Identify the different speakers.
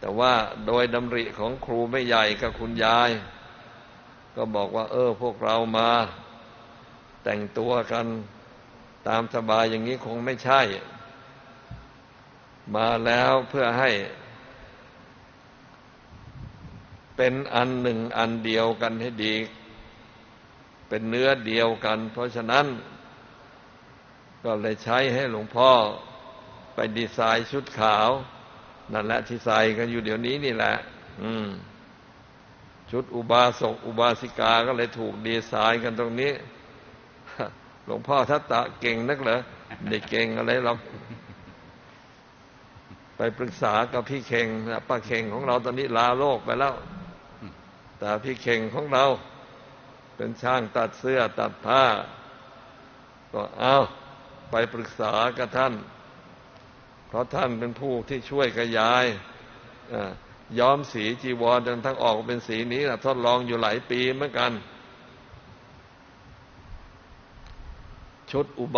Speaker 1: แต่ว่าโดยดำริของครูไม่ใหญ่กับคุณยายก็บอกว่าพวกเรามาแต่งตัวกันตามสบายอย่างนี้คงไม่ใช่มาแล้วเพื่อให้เป็นอันหนึ่งอันเดียวกันให้ดีเป็นเนื้อเดียวกันเพราะฉะนั้นก็เลยใช้ให้หลวงพ่อไปดีไซน์ชุดขาวนั่นแหละที่ใส่กันอยู่เดี๋ยวนี้นี่แหละชุดอุบาสกอุบาสิกาก็เลยถูกดีไซน์กันตรงนี้หลวงพ่อทัตตะเก่งนักเหรอไม่เก่งอะไรหรอกไปปรึกษากับพี่เข่งป้าเข่งของเราตอนนี้ลาโลกไปแล้วแต่พี่เข่งของเราเป็นช่างตัดเสื้อตัดผ้าก็ไปปรึกษากับท่านเพราะท่านเป็นผู้ที่ช่วยขยายย้อมสีจีวรจนทั้งออกเป็นสีนี้ทดลองอยู่หลายปีเหมือนกันชุดอุบา